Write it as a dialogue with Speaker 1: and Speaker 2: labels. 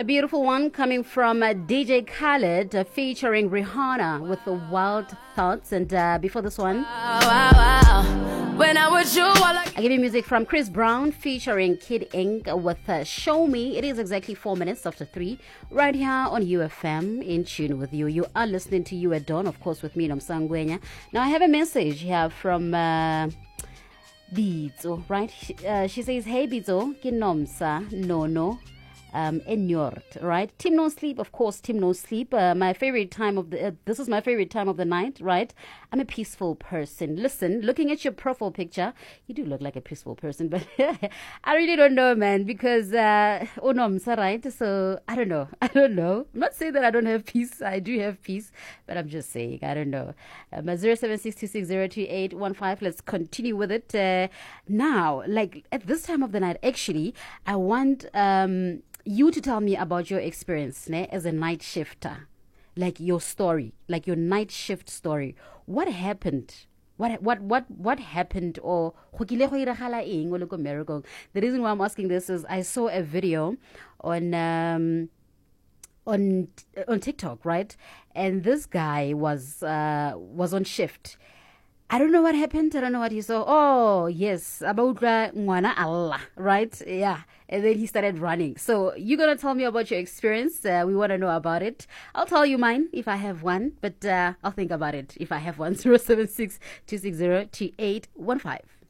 Speaker 1: A beautiful one coming from DJ Khaled featuring Rihanna with the Wild Thoughts. And before this one, When I give you music from Chris Brown featuring Kid Ink with Show Me. It is exactly 4 minutes after 3 right here on UFM, in tune with you. You are listening to You at Dawn, of course, with me, Nomsangwenya. Now I have a message here from Bizo, right? She says, hey Bizo, kinomsa, no. Enyort, right? Tim No Sleep, of course, Tim No Sleep. My favorite time of the, this is my favorite time of the night, right? I'm a peaceful person. Listen, looking at your profile picture, you do look like a peaceful person, but I really don't know, man, because, onomsa, right? So, I don't know. I'm not saying that I don't have peace. I do have peace, but I'm just saying, I don't know. 0762602815. Let's continue with it. Now, like, at this time of the night, actually, I want, you to tell me about your experience as a night shifter, like your story, like your night shift story. What happened? What happened? Or the reason why I'm asking this is I saw a video on TikTok, right? And this guy was on shift. I don't know what happened. I don't know what he saw. Oh, yes, about Mwana Allah, right? Yeah. And then he started running. So you're going to tell me about your experience. We want to know about it. I'll tell you mine if I have one, but I'll think about it if I have one. 076 260 2815.